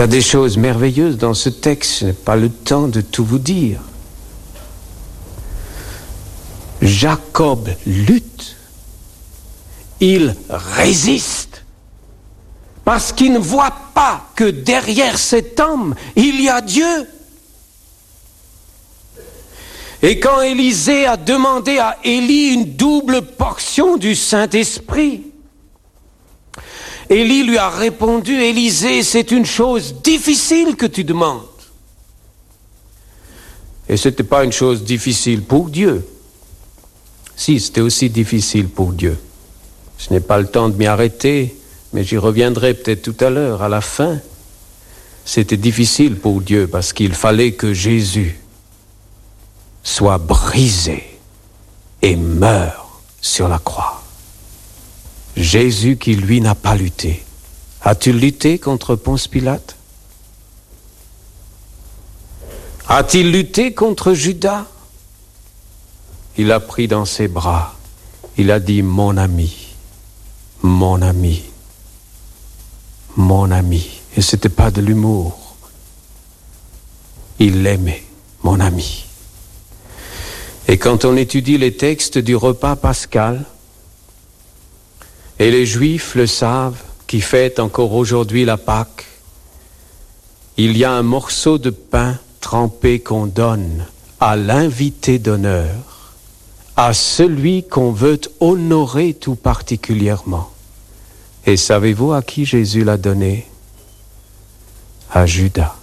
y a des choses merveilleuses dans ce texte, je n'ai pas le temps de tout vous dire. Jacob lutte, il résiste, parce qu'il ne voit pas que derrière cet homme, il y a Dieu. Et quand Élisée a demandé à Élie une double portion du Saint-Esprit, Élie lui a répondu, Élisée, c'est une chose difficile que tu demandes. Et ce n'était pas une chose difficile pour Dieu. Si, c'était aussi difficile pour Dieu. Je n'ai pas le temps de m'y arrêter, mais j'y reviendrai peut-être tout à l'heure, à la fin. C'était difficile pour Dieu parce qu'il fallait que Jésus soit brisé et meure sur la croix. Jésus qui, lui, n'a pas lutté. As-tu lutté contre Ponce Pilate? A-t-il lutté contre Judas? Il a pris dans ses bras. Il a dit, mon ami, mon ami, mon ami. Et ce n'était pas de l'humour. Il l'aimait, mon ami. Et quand on étudie les textes du repas pascal, et les Juifs le savent, qui fêtent encore aujourd'hui la Pâque, il y a un morceau de pain trempé qu'on donne à l'invité d'honneur, à celui qu'on veut honorer tout particulièrement. Et savez-vous à qui Jésus l'a donné? À Judas.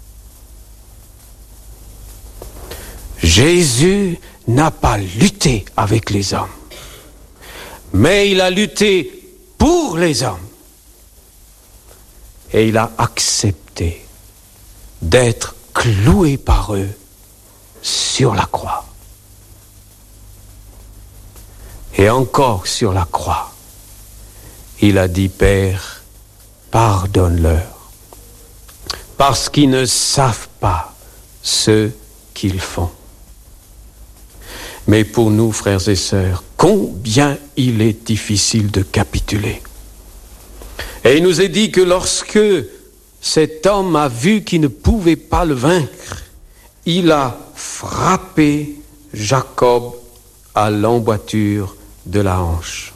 Jésus n'a pas lutté avec les hommes, mais il a lutté pour les hommes. Et il a accepté d'être cloué par eux sur la croix. Et encore sur la croix, il a dit, Père, pardonne-leur, parce qu'ils ne savent pas ce qu'ils font. Mais pour nous, frères et sœurs, combien il est difficile de capituler. Et il nous est dit que lorsque cet homme a vu qu'il ne pouvait pas le vaincre, il a frappé Jacob à l'emboîture de la hanche.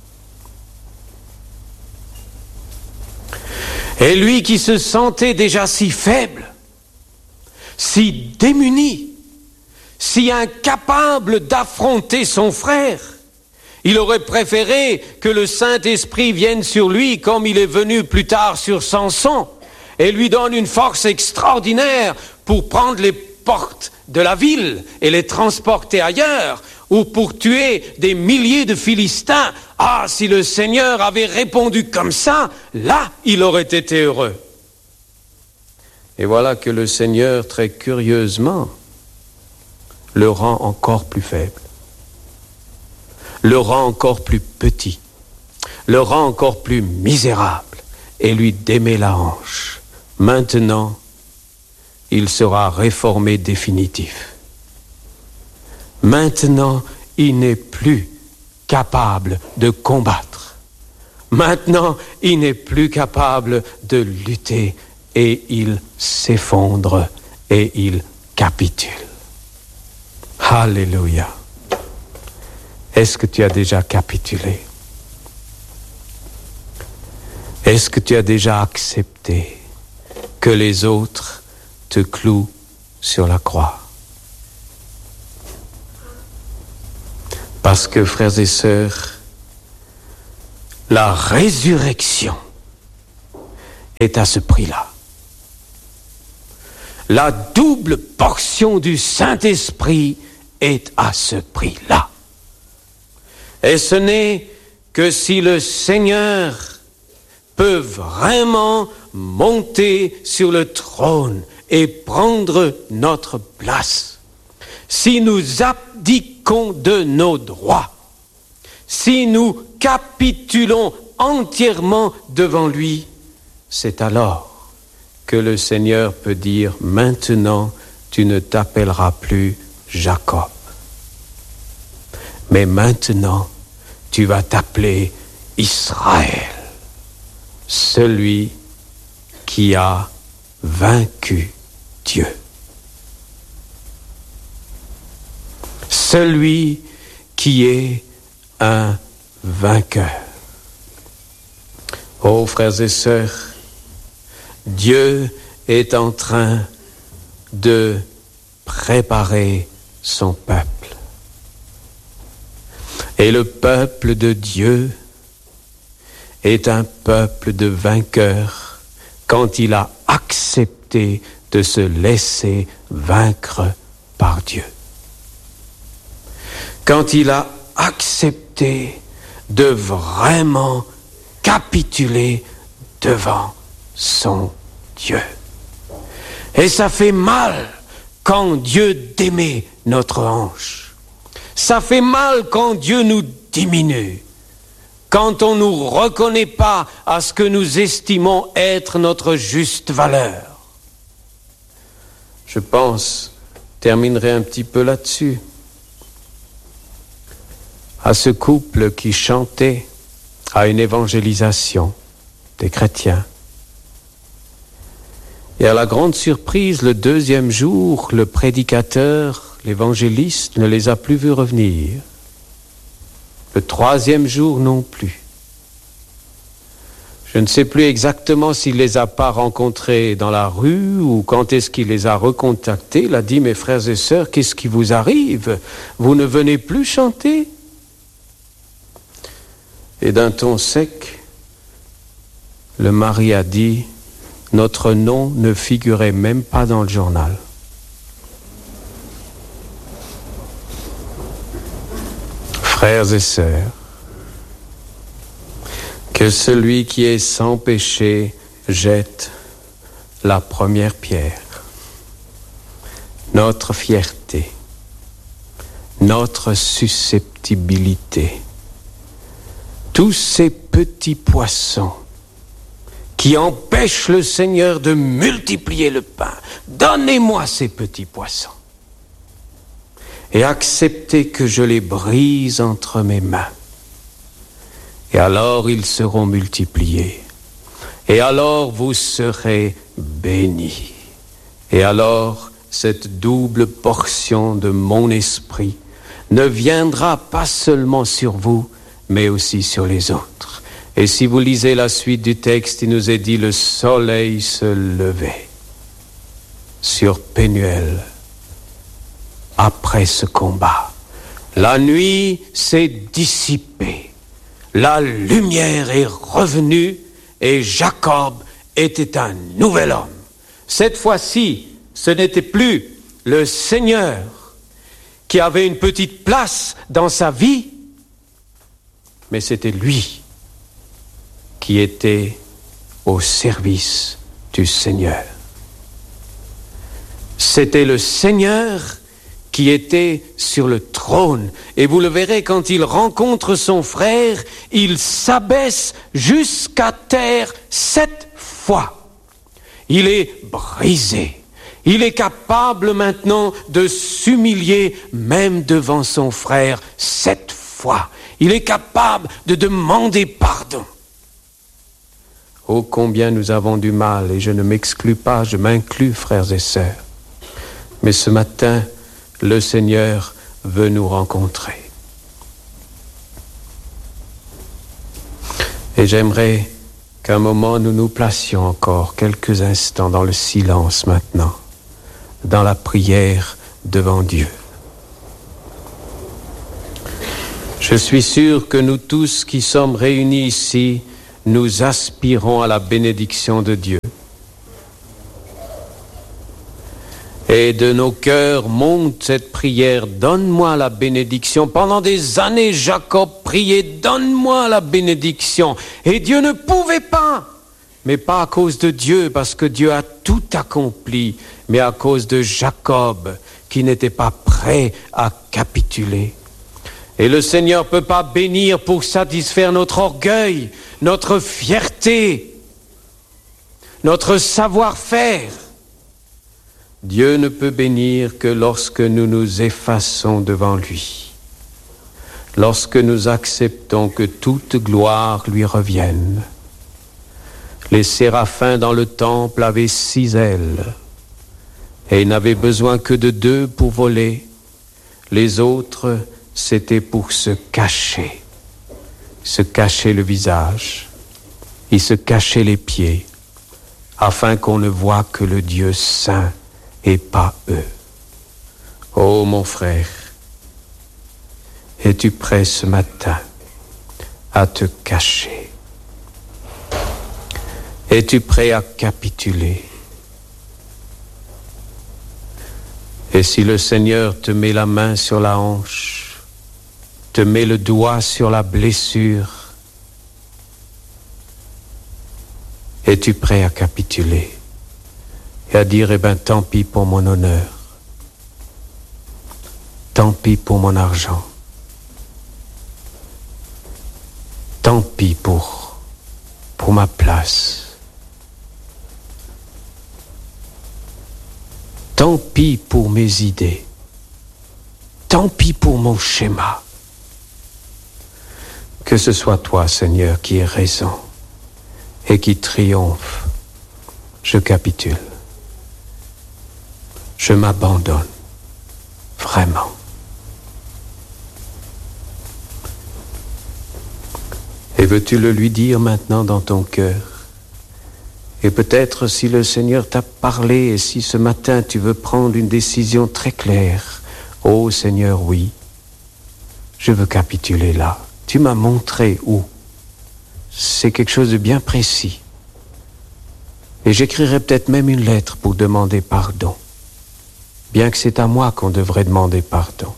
Et lui qui se sentait déjà si faible, si démuni, si incapable d'affronter son frère, il aurait préféré que le Saint-Esprit vienne sur lui comme il est venu plus tard sur Samson et lui donne une force extraordinaire pour prendre les portes de la ville et les transporter ailleurs ou pour tuer des milliers de Philistins. Ah, si le Seigneur avait répondu comme ça, là, il aurait été heureux. Et voilà que le Seigneur, très curieusement, le rend encore plus faible, le rend encore plus petit, le rend encore plus misérable et lui démet la hanche. Maintenant, il sera réformé définitif. Maintenant, il n'est plus capable de combattre. Maintenant, il n'est plus capable de lutter et il s'effondre et il capitule. Alléluia. Est-ce que tu as déjà capitulé? Est-ce que tu as déjà accepté que les autres te clouent sur la croix? Parce que, frères et sœurs, la résurrection est à ce prix-là. La double portion du Saint-Esprit est à ce prix-là. Et ce n'est que si le Seigneur peut vraiment monter sur le trône et prendre notre place, si nous abdiquons de nos droits, si nous capitulons entièrement devant lui, c'est alors que le Seigneur peut dire, maintenant, tu ne t'appelleras plus Jacob. Mais maintenant, tu vas t'appeler Israël, celui qui a vaincu Dieu. Celui qui est un vainqueur. Oh, frères et sœurs, Dieu est en train de préparer son peuple. Et le peuple de Dieu est un peuple de vainqueurs quand il a accepté de se laisser vaincre par Dieu. Quand il a accepté de vraiment capituler devant son Dieu. Et ça fait mal quand Dieu démet notre hanche. Ça fait mal quand Dieu nous diminue. Quand on ne nous reconnaît pas à ce que nous estimons être notre juste valeur. Je terminerai un petit peu là-dessus, à ce couple qui chantait à une évangélisation des chrétiens. Et à la grande surprise, le deuxième jour, le prédicateur, l'évangéliste, ne les a plus vus revenir. Le troisième jour non plus. Je ne sais plus exactement s'il les a pas rencontrés dans la rue ou quand est-ce qu'il les a recontactés. Il a dit, mes frères et sœurs, qu'est-ce qui vous arrive? Vous ne venez plus chanter? Et d'un ton sec, le mari a dit, notre nom ne figurait même pas dans le journal. Frères et sœurs, que celui qui est sans péché jette la première pierre. Notre fierté, notre susceptibilité, tous ces petits poissons qui empêchent le Seigneur de multiplier le pain. Donnez-moi ces petits poissons et acceptez que je les brise entre mes mains. Et alors ils seront multipliés. Et alors vous serez bénis. Et alors cette double portion de mon esprit ne viendra pas seulement sur vous, mais aussi sur les autres. Et si vous lisez la suite du texte, il nous est dit, le soleil se levait sur Pénuel après ce combat. La nuit s'est dissipée, la lumière est revenue et Jacob était un nouvel homme. Cette fois-ci, ce n'était plus le Seigneur qui avait une petite place dans sa vie, mais c'était lui qui était au service du Seigneur. C'était le Seigneur qui était sur le trône. Et vous le verrez, quand il rencontre son frère, il s'abaisse jusqu'à terre 7 fois. Il est brisé. Il est capable maintenant de s'humilier même devant son frère 7 fois. Il est capable de demander pardon. Oh, combien nous avons du mal, et je ne m'exclus pas, je m'inclus, frères et sœurs. Mais ce matin, le Seigneur veut nous rencontrer. Et j'aimerais qu'à un moment nous nous placions encore quelques instants dans le silence maintenant, dans la prière devant Dieu. Je suis sûr que nous tous qui sommes réunis ici, nous aspirons à la bénédiction de Dieu. Et de nos cœurs monte cette prière, donne-moi la bénédiction. Pendant des années, Jacob priait, donne-moi la bénédiction. Et Dieu ne pouvait pas, mais pas à cause de Dieu, parce que Dieu a tout accompli, mais à cause de Jacob, qui n'était pas prêt à capituler. Et le Seigneur ne peut pas bénir pour satisfaire notre orgueil, notre fierté, notre savoir-faire. Dieu ne peut bénir que lorsque nous nous effaçons devant lui, lorsque nous acceptons que toute gloire lui revienne, Les séraphins dans le temple avaient 6 ailes, et ils n'avaient besoin que de 2 pour voler. Les autres, c'était pour se cacher le visage, ils se cachaient les pieds, afin qu'on ne voie que le Dieu saint et pas eux. Oh mon frère, es-tu prêt ce matin à te cacher? Es-tu prêt à capituler? Et si le Seigneur te met la main sur la hanche, te met le doigt sur la blessure, es-tu prêt à capituler et à dire, tant pis pour mon honneur, tant pis pour mon argent, tant pis pour ma place, tant pis pour mes idées, tant pis pour mon schéma. Que ce soit toi, Seigneur, qui aies raison et qui triomphe. Je capitule. Je m'abandonne. Vraiment. Et veux-tu le lui dire maintenant dans ton cœur? Et peut-être si le Seigneur t'a parlé et si ce matin tu veux prendre une décision très claire. Oh Seigneur, oui, je veux capituler là. Tu m'as montré où. C'est quelque chose de bien précis. Et j'écrirai peut-être même une lettre pour demander pardon. Bien que c'est à moi qu'on devrait demander pardon.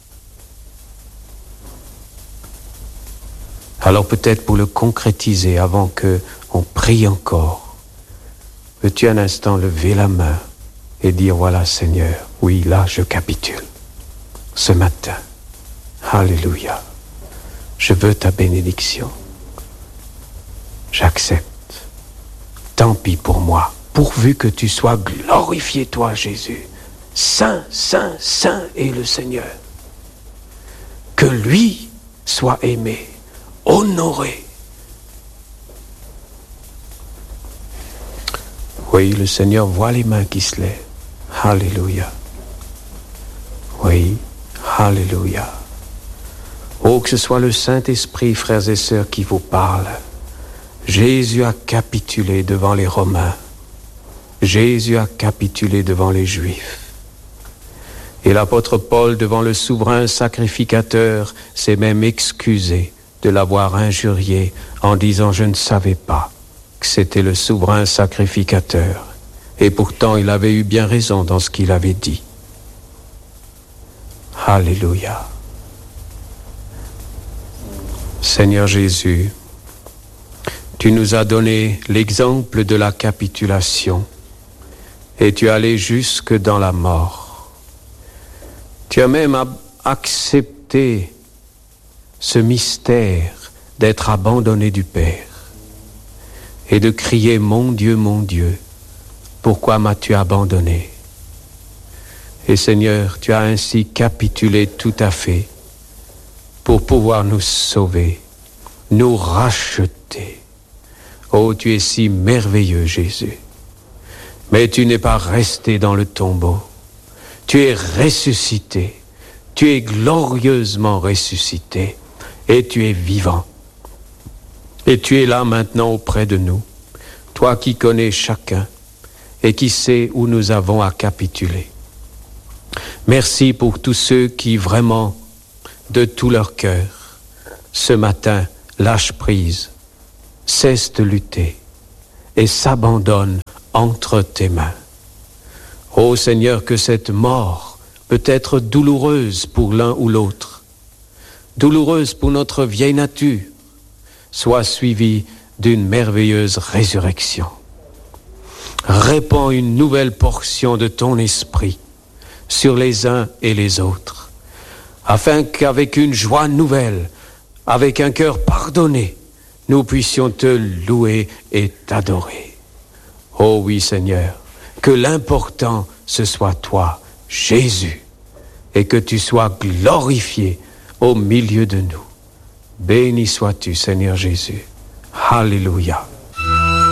Alors peut-être pour le concrétiser avant qu'on prie encore, veux-tu un instant lever la main et dire, voilà Seigneur, oui, là je capitule. Ce matin, alléluia, je veux ta bénédiction. J'accepte. Tant pis pour moi, pourvu que tu sois glorifié, toi Jésus. Saint, saint, saint est le Seigneur. Que lui soit aimé, honoré. Oui, le Seigneur voit les mains qui se lèvent. Alléluia. Oui, alléluia. Oh, que ce soit le Saint-Esprit, frères et sœurs, qui vous parle. Jésus a capitulé devant les Romains. Jésus a capitulé devant les Juifs. Et l'apôtre Paul, devant le souverain sacrificateur, s'est même excusé de l'avoir injurié en disant « Je ne savais pas que c'était le souverain sacrificateur. » Et pourtant, il avait eu bien raison dans ce qu'il avait dit. Alléluia. Seigneur Jésus, tu nous as donné l'exemple de la capitulation et tu es allé jusque dans la mort. Tu as même accepté ce mystère d'être abandonné du Père et de crier « Mon Dieu, pourquoi m'as-tu abandonné ?» Et Seigneur, tu as ainsi capitulé tout à fait pour pouvoir nous sauver, nous racheter. Oh, tu es si merveilleux, Jésus. Mais tu n'es pas resté dans le tombeau. Tu es ressuscité. Tu es glorieusement ressuscité. Et tu es vivant. Et tu es là maintenant auprès de nous. Toi qui connais chacun et qui sais où nous avons à capituler. Merci pour tous ceux qui vraiment, de tout leur cœur, ce matin, lâchent prise, cessent de lutter et s'abandonnent entre tes mains. Ô Seigneur, que cette mort peut être douloureuse pour l'un ou l'autre, douloureuse pour notre vieille nature, soit suivie d'une merveilleuse résurrection. Répands une nouvelle portion de ton esprit sur les uns et les autres, afin qu'avec une joie nouvelle, avec un cœur pardonné, nous puissions te louer et t'adorer. Oh oui, Seigneur, que l'important, ce soit toi, Jésus, et que tu sois glorifié au milieu de nous. Béni sois-tu, Seigneur Jésus. Alléluia.